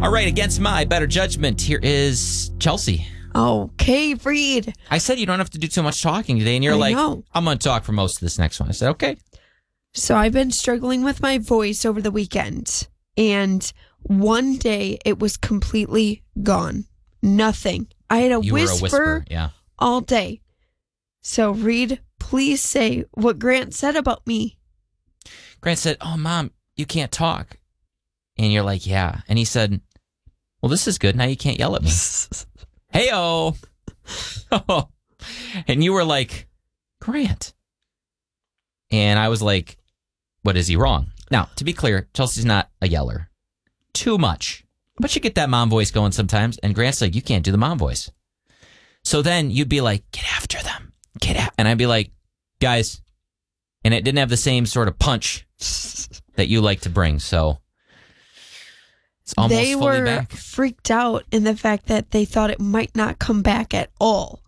All right, against my better judgment, here is Chelsea. Okay, Reed. I said you don't have to do too much talking today, and you're I know. I'm going to talk for most of this next one. I said, okay. So I've been struggling with my voice over the weekend, and one day it was completely gone. Nothing. I had You were a whisper whisperer, yeah. all day. So, Reed, please say what Grant said about me. Grant said, oh, Mom, you can't talk. And you're like, yeah. And he said, well, this is good. Now you can't yell at me. Hey-o. And you were like, Grant. And I was like, what, is he wrong? Now, to be clear, Chelsea's not a yeller. Too much. But you get that mom voice going sometimes. And Grant's like, you can't do the mom voice. So then you'd be like, get after them. And I'd be like, guys. And it didn't have the same sort of punch that you like to bring. So it's almost They fully were back. freaked out in the fact that they thought it might not come back at all.